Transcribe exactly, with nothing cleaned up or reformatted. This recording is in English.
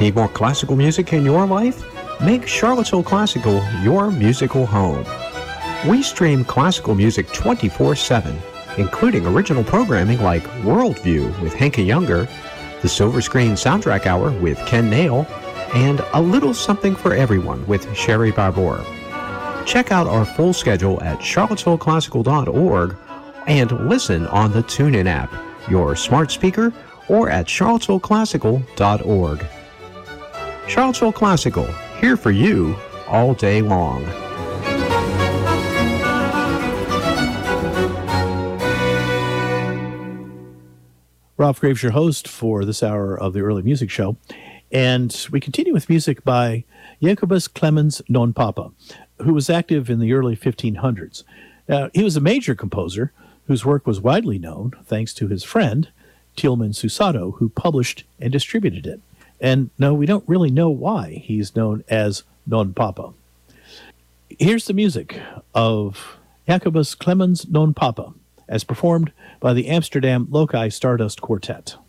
Need more classical music in your life? Make Charlottesville Classical your musical home. We stream classical music twenty-four seven, including original programming like Worldview with Henke Younger, the Silver Screen Soundtrack Hour with Ken Nail, and A Little Something for Everyone with Sherry Barbour. Check out our full schedule at charlottesville classical dot org and listen on the TuneIn app, your smart speaker, or at charlottesville classical dot org. Charlottesville Classical, here for you all day long. Rob Graves, your host for this hour of the Early Music Show. And we continue with music by Jacobus Clemens non Papa, who was active in the early fifteen hundreds. Now, he was a major composer whose work was widely known thanks to his friend, Tilman Susato, who published and distributed it. And no, we don't really know why he's known as Non Papa. Here's the music of Jacobus Clemens non Papa, as performed by the Amsterdam Loci Stardust Quartet.